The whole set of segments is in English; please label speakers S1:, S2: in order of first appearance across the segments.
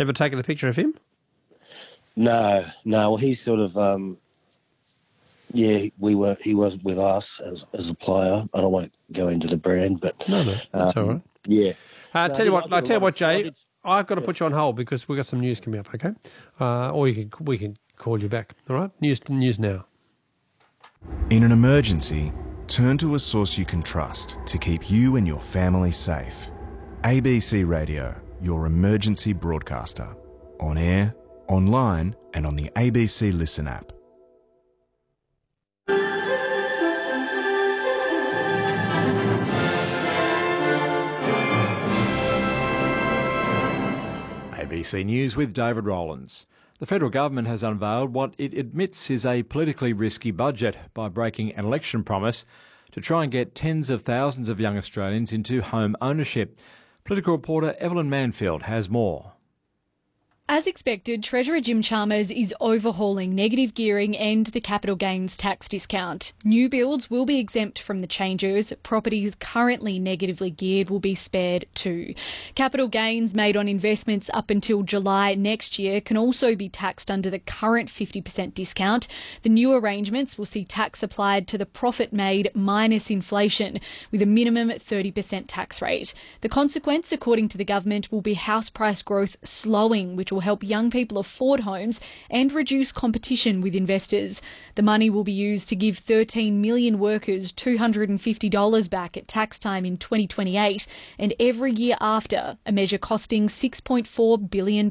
S1: Ever taken a picture of him?
S2: No. Well, he's sort of, he wasn't with us as a player. I won't go into the brand, but
S1: No, that's all right.
S2: Yeah.
S1: Tell you what, Jay, I've got to put you on hold because we've got some news coming up, okay? Or we can call you back, all right? News now.
S3: In an emergency, turn to a source you can trust to keep you and your family safe. ABC Radio, your emergency broadcaster. On air, online and on the ABC Listen app.
S4: ABC News with David Rowlands. The federal government has unveiled what it admits is a politically risky budget by breaking an election promise to try and get tens of thousands of young Australians into home ownership. Political reporter Evelyn Manfield has more.
S5: As expected, Treasurer Jim Chalmers is overhauling negative gearing and the capital gains tax discount. New builds will be exempt from the changes. Properties currently negatively geared will be spared too. Capital gains made on investments up until July next year can also be taxed under the current 50% discount. The new arrangements will see tax applied to the profit made minus inflation, with a minimum 30% tax rate. The consequence, according to the government, will be house price growth slowing, which will help young people afford homes and reduce competition with investors. The money will be used to give 13 million workers $250 back at tax time in 2028 and every year after, a measure costing $6.4 billion.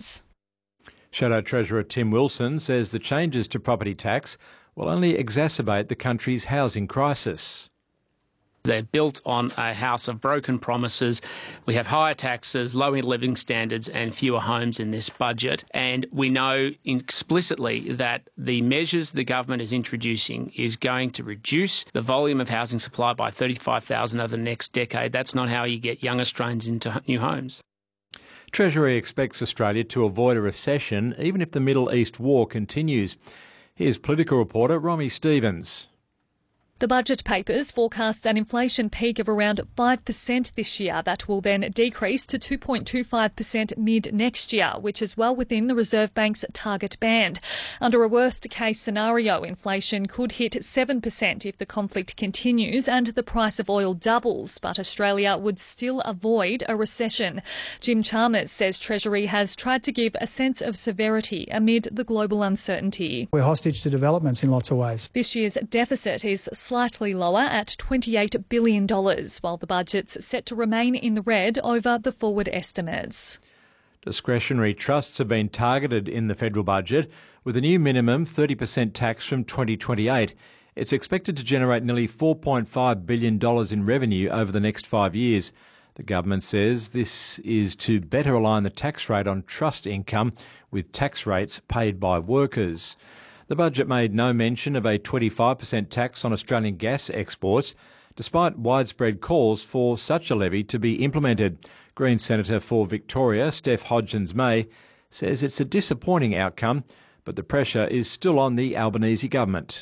S4: Shadow Treasurer Tim Wilson says the changes to property tax will only exacerbate the country's housing crisis.
S6: They're built on a house of broken promises. We have higher taxes, lower living standards and fewer homes in this budget. And we know explicitly that the measures the government is introducing is going to reduce the volume of housing supply by 35,000 over the next decade. That's not how you get young Australians into new homes.
S4: Treasury expects Australia to avoid a recession even if the Middle East war continues. Here's political reporter Romy Stevens.
S7: The budget papers forecast an inflation peak of around 5% this year. That will then decrease to 2.25% mid next year, which is well within the Reserve Bank's target band. Under a worst-case scenario, inflation could hit 7% if the conflict continues and the price of oil doubles, but Australia would still avoid a recession. Jim Chalmers says Treasury has tried to give a sense of severity amid the global uncertainty.
S8: We're hostage to developments in lots of ways.
S7: This year's deficit is slightly lower at $28 billion, while the budget's set to remain in the red over the forward estimates.
S4: Discretionary trusts have been targeted in the federal budget with a new minimum 30% tax from 2028. It's expected to generate nearly $4.5 billion in revenue over the next 5 years. The government says this is to better align the tax rate on trust income with tax rates paid by workers. The budget made no mention of a 25% tax on Australian gas exports, despite widespread calls for such a levy to be implemented. Green Senator for Victoria, Steph Hodgins-May, says it's a disappointing outcome, but the pressure is still on the Albanese government.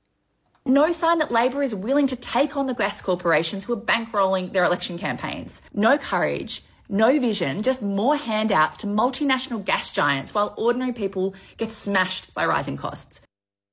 S9: No sign that Labor is willing to take on the gas corporations who are bankrolling their election campaigns. No courage. No vision, just more handouts to multinational gas giants while ordinary people get smashed by rising costs.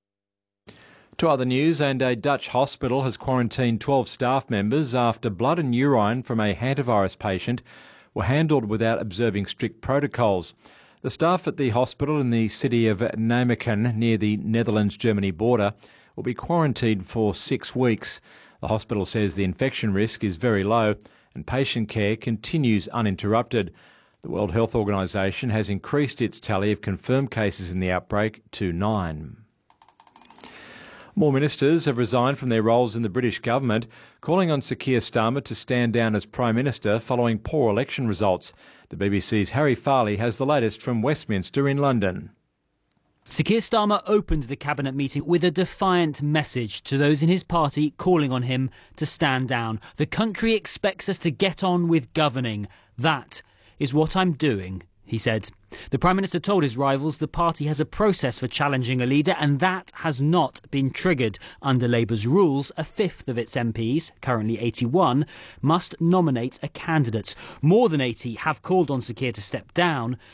S4: To other news, and a Dutch hospital has quarantined 12 staff members after blood and urine from a hantavirus patient were handled without observing strict protocols. The staff at the hospital in the city of Nijmegen near the Netherlands-Germany border will be quarantined for 6 weeks. The hospital says the infection risk is very low and patient care continues uninterrupted. The World Health Organization has increased its tally of confirmed cases in the outbreak to 9. More ministers have resigned from their roles in the British government, calling on Sir Keir Starmer to stand down as Prime Minister following poor election results. The BBC's Harry Farley has the latest from Westminster in London.
S10: Sir Keir Starmer opened the cabinet meeting with a defiant message to those in his party calling on him to stand down. The country expects us to get on with governing. That is what I'm doing, he said. The Prime Minister told his rivals the party has a process for challenging a leader and that has not been triggered. Under Labour's rules, a fifth of its MPs, currently 81, must nominate a candidate. More than 80 have called on Sir Keir to step down,